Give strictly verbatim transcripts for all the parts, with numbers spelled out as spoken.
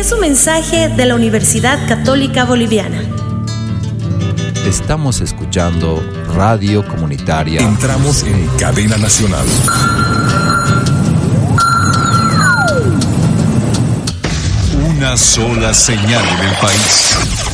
es un mensaje de la Universidad Católica Boliviana. Estamos escuchando Radio Comunitaria. Entramos en cadena nacional. Una sola señal en el país.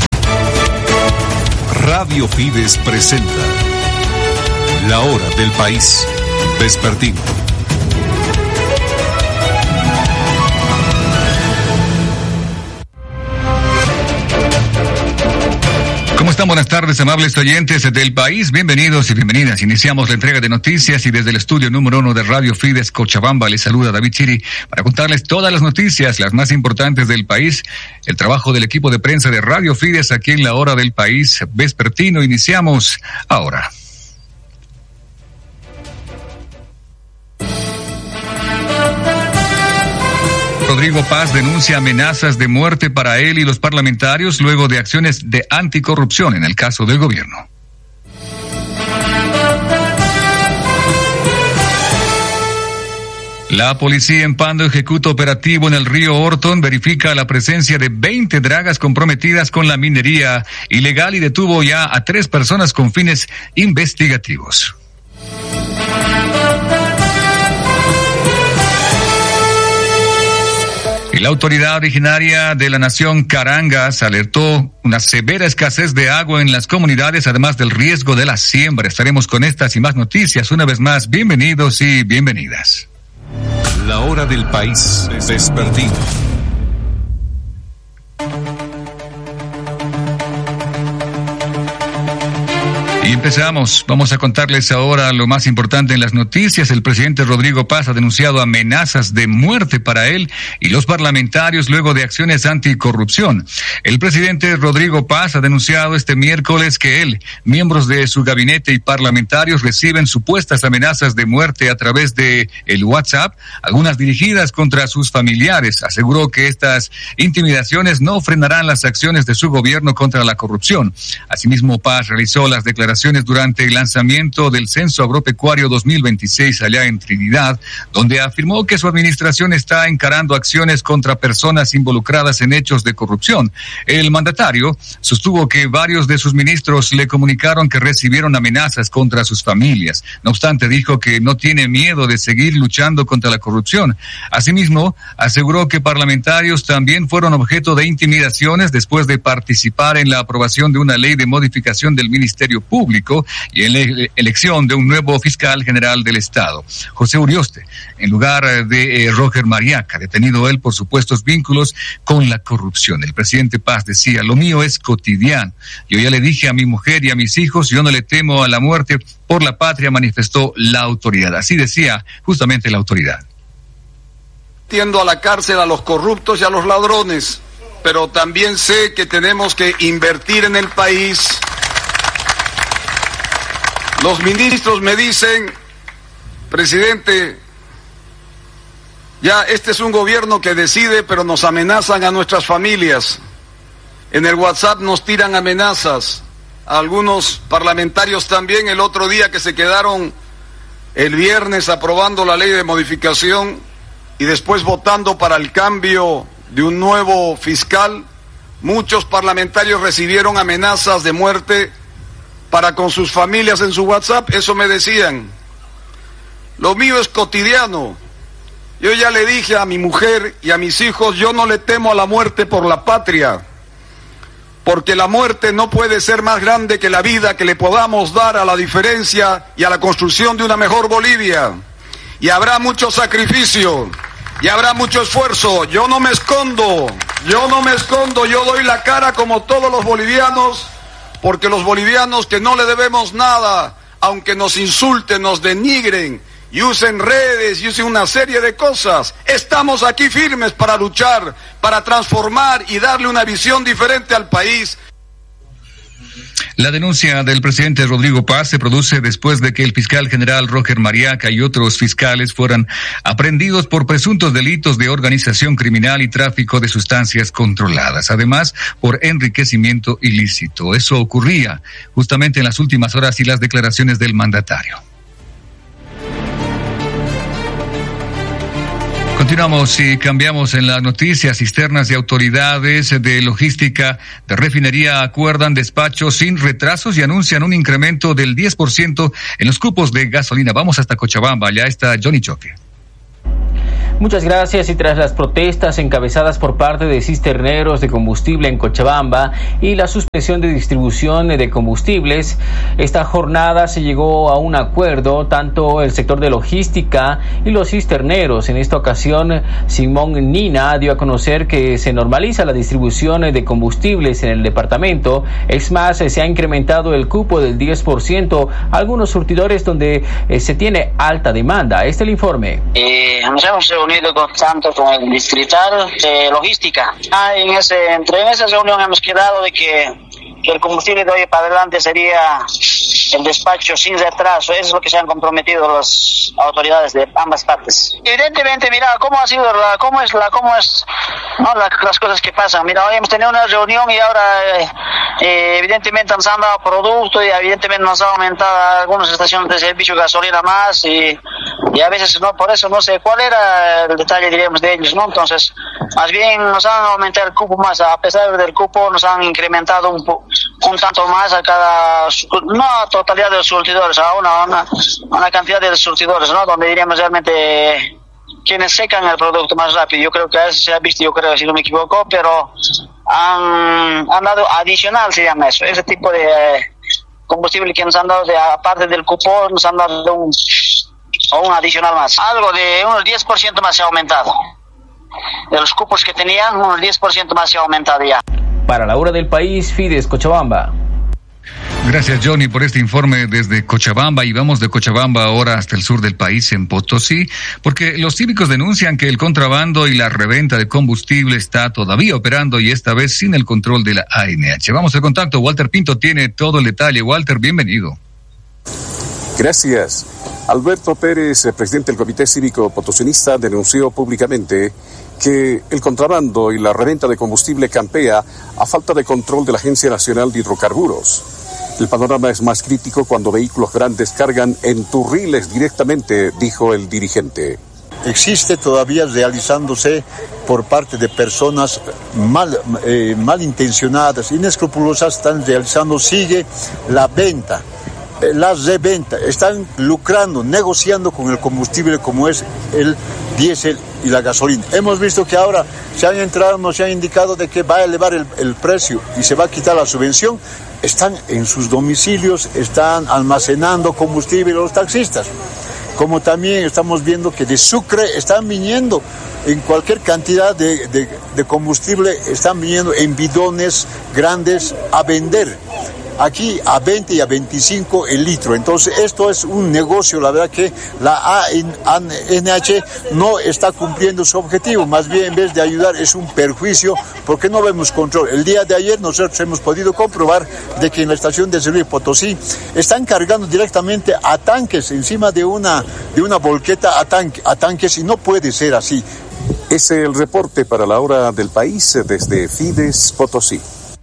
Radio Fides presenta La Hora del País, vespertino. ¿Cómo están? Buenas tardes, amables oyentes del país. Bienvenidos y bienvenidas. Iniciamos la entrega de noticias y desde el estudio número uno de Radio Fides Cochabamba les saluda David Chiri para contarles todas las noticias, las más importantes del país. El trabajo del equipo de prensa de Radio Fides aquí en La Hora del País vespertino. Iniciamos ahora. Rodrigo Paz denuncia amenazas de muerte para él y los parlamentarios luego de acciones de anticorrupción en el caso del gobierno. La policía en Pando ejecuta operativo en el río Orton, verifica la presencia de veinte dragas comprometidas con la minería ilegal y detuvo ya a tres personas con fines investigativos. La autoridad originaria de la nación Carangas alertó una severa escasez de agua en las comunidades, además del riesgo de la siembra. Estaremos con estas y más noticias. Una vez más, bienvenidos y bienvenidas. La Hora del País, vespertino. Y empezamos. Vamos a contarles ahora lo más importante en las noticias. El presidente Rodrigo Paz ha denunciado amenazas de muerte para él y los parlamentarios luego de acciones anticorrupción. El presidente Rodrigo Paz ha denunciado este miércoles que él, miembros de su gabinete y parlamentarios reciben supuestas amenazas de muerte a través de el WhatsApp, algunas dirigidas contra sus familiares. Aseguró que estas intimidaciones no frenarán las acciones de su gobierno contra la corrupción. Asimismo, Paz realizó las declaraciones durante el lanzamiento del Censo Agropecuario dos mil veintiséis allá en Trinidad, donde afirmó que su administración está encarando acciones contra personas involucradas en hechos de corrupción. El mandatario sostuvo que varios de sus ministros le comunicaron que recibieron amenazas contra sus familias. No obstante, dijo que no tiene miedo de seguir luchando contra la corrupción. Asimismo, aseguró que parlamentarios también fueron objeto de intimidaciones después de participar en la aprobación de una ley de modificación del Ministerio Público Público y en la elección de un nuevo fiscal general del Estado, José Urioste, en lugar de eh, Roger Mariaca, detenido él por supuestos vínculos con la corrupción. El presidente Paz decía: lo mío es cotidiano. Yo ya le dije a mi mujer y a mis hijos, yo no le temo a la muerte por la patria, manifestó la autoridad. Así decía justamente la autoridad. Tiendo a la cárcel a los corruptos y a los ladrones, pero también sé que tenemos que invertir en el país. Los ministros me dicen: presidente, ya este es un gobierno que decide, pero nos amenazan a nuestras familias. En el WhatsApp nos tiran amenazas. A algunos parlamentarios también, el otro día que se quedaron el viernes aprobando la ley de modificación y después votando para el cambio de un nuevo fiscal, muchos parlamentarios recibieron amenazas de muerte para con sus familias en su WhatsApp. Eso me decían. Lo mío es cotidiano. Yo ya le dije a mi mujer y a mis hijos, yo no le temo a la muerte por la patria, porque la muerte no puede ser más grande que la vida que le podamos dar a la diferencia y a la construcción de una mejor Bolivia. Y habrá mucho sacrificio, y habrá mucho esfuerzo. Yo no me escondo, yo no me escondo, yo doy la cara como todos los bolivianos, porque los bolivianos que no le debemos nada, aunque nos insulten, nos denigren y usen redes y usen una serie de cosas, estamos aquí firmes para luchar, para transformar y darle una visión diferente al país. La denuncia del presidente Rodrigo Paz se produce después de que el fiscal general Roger Mariaca y otros fiscales fueran aprehendidos por presuntos delitos de organización criminal y tráfico de sustancias controladas, además por enriquecimiento ilícito. Eso ocurría justamente en las últimas horas y las declaraciones del mandatario. Continuamos y cambiamos en las noticias. Cisternas y autoridades de logística de refinería acuerdan despachos sin retrasos y anuncian un incremento del diez por ciento en los cupos de gasolina. Vamos hasta Cochabamba, allá está Johnny Choque. Muchas gracias. Y tras las protestas encabezadas por parte de cisterneros de combustible en Cochabamba y la suspensión de distribución de combustibles, esta jornada se llegó a un acuerdo, tanto el sector de logística y los cisterneros. En esta ocasión, Simón Nina dio a conocer que se normaliza la distribución de combustibles en el departamento. Es más, se ha incrementado el cupo del diez por ciento a algunos surtidores donde eh, se tiene alta demanda. Este es el informe. Eh, nos hemos reunido con, tanto con el distrital de logística. Ah, en ese, entre en esa reunión hemos quedado de que, que el combustible de hoy para adelante sería el despacho sin retraso. Eso es lo que se han comprometido las autoridades de ambas partes. Evidentemente, mira cómo ha sido la, cómo es la, cómo es, no, la, las cosas que pasan. Mira, hoy hemos tenido una reunión y ahora eh, eh, evidentemente nos han dado productos y evidentemente nos han aumentado algunas estaciones de servicio de gasolina más y, y a veces no, por eso no sé cuál era el detalle, diríamos, de ellos, ¿no? Entonces, más bien nos han aumentado el cupo más, a pesar del cupo nos han incrementado un, un tanto más a cada, no a totalidad de los surtidores, a una, una, una cantidad de surtidores, ¿no? Donde diríamos realmente quienes secan el producto más rápido. Yo creo que eso se ha visto, yo creo, si no me equivoco, pero han, han dado adicional, se llama eso, ese tipo de eh, combustible que nos han dado, de, aparte del cupo, nos han dado un, o un adicional más. Algo de unos diez por ciento más se ha aumentado. De los cupos que tenían, unos diez por ciento más se ha aumentado ya. Para la hora del país, Fides Cochabamba. Gracias, Johnny, por este informe desde Cochabamba. Y vamos de Cochabamba ahora hasta el sur del país, en Potosí, porque los cívicos denuncian que el contrabando y la reventa de combustible está todavía operando y esta vez sin el control de la A N H. Vamos al contacto. Walter Pinto tiene todo el detalle. Walter, bienvenido. Gracias. Alberto Pérez, presidente del Comité Cívico Potosinista, denunció públicamente que el contrabando y la reventa de combustible campea a falta de control de la Agencia Nacional de Hidrocarburos. El panorama es más crítico cuando vehículos grandes cargan en turriles directamente, dijo el dirigente. Existe todavía realizándose por parte de personas mal, eh, malintencionadas, inescrupulosas, están realizando, sigue la venta, eh, la reventa, están lucrando, negociando con el combustible como es el diésel y la gasolina. Hemos visto que ahora se han entrado, nos se ha indicado de que va a elevar el, el precio y se va a quitar la subvención. Están en sus domicilios, están almacenando combustible los taxistas. Como también estamos viendo que de Sucre están viniendo en cualquier cantidad de, de, de combustible, están viniendo en bidones grandes a vender. Aquí a veinte y a veinticinco el litro. Entonces esto es un negocio, la verdad que la A N H no está cumpliendo su objetivo, más bien en vez de ayudar es un perjuicio porque no vemos control. El día de ayer nosotros hemos podido comprobar de que en la estación de servicio Potosí están cargando directamente a tanques encima de una, de una volqueta a, tanque, a tanques y no puede ser así. Ese es el reporte para la hora del país desde Fides Potosí.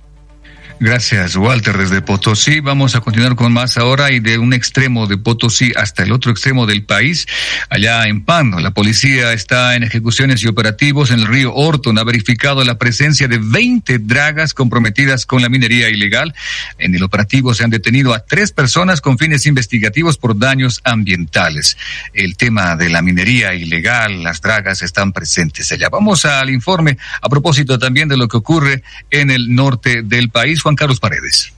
Gracias, Walter, desde Potosí. Vamos a continuar con más ahora y de un extremo de Potosí hasta el otro extremo del país, allá en Pando. La policía está en ejecuciones y operativos en el río Orton. Ha verificado la presencia de veinte dragas comprometidas con la minería ilegal. En el operativo se han detenido a tres personas con fines investigativos por daños ambientales. El tema de la minería ilegal, las dragas están presentes allá. Vamos al informe a propósito también de lo que ocurre en el norte del país. Juan Carlos Paredes.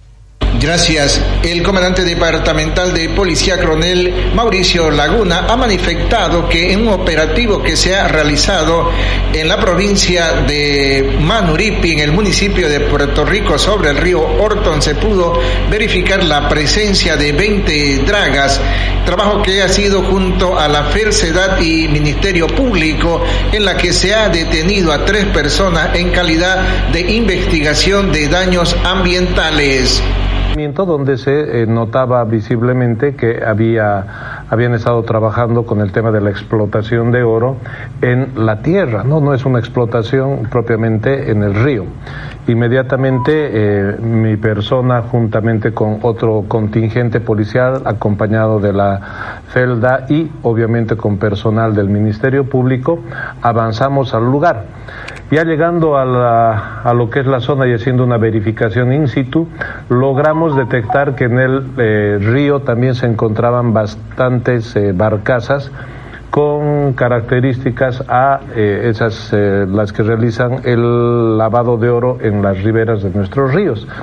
Gracias. El comandante departamental de Policía, coronel Mauricio Laguna, ha manifestado que en un operativo que se ha realizado en la provincia de Manuripi, en el municipio de Puerto Rico, sobre el río Orton, se pudo verificar la presencia de veinte dragas, trabajo que ha sido junto a la Felsedad y Ministerio Público, en la que se ha detenido a tres personas en calidad de investigación de daños ambientales. Donde se eh, notaba visiblemente que había, habían estado trabajando con el tema de la explotación de oro en la tierra, no, no es una explotación propiamente en el río. Inmediatamente eh, mi persona, juntamente con otro contingente policial acompañado de la Felda y obviamente con personal del Ministerio Público, avanzamos al lugar. Ya llegando a, la, a lo que es la zona y haciendo una verificación in situ, logramos detectar que en el eh, río también se encontraban bastantes eh, barcazas con características a eh, esas eh, las que realizan el lavado de oro en las riberas de nuestros ríos.